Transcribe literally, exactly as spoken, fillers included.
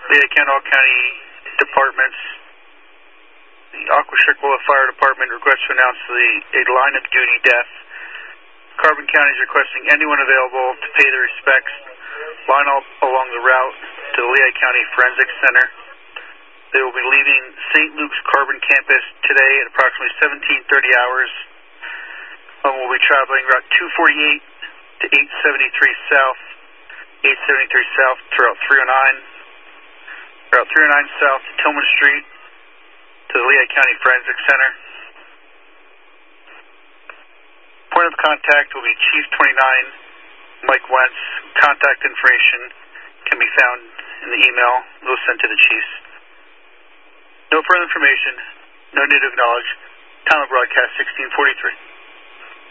Lehigh County, all county departments. The Aqua-Chickasaw Fire Department requests to announce the, a line of duty death. Carbon County is requesting anyone available to pay their respects. Line up along the route to the Lehigh County Forensic Center. They will be leaving Saint Luke's Carbon Campus today at approximately seventeen thirty hours. Um, we'll be traveling Route two forty-eight to eight seventy-three South, eight seventy-three South to Route three oh nine, Route three oh nine South to Tillman Street to the Lehigh County Forensic Center. Point of contact will be Chief twenty-nine, Mike Wentz. Contact information can be found in the email we'll send to the chiefs. No further information, no need to acknowledge. Time of broadcast sixteen forty-three.